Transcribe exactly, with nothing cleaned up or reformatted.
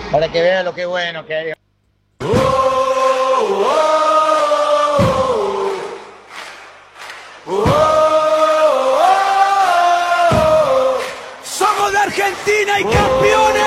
Para que vean lo que bueno que hay. Somos de Argentina y campeones.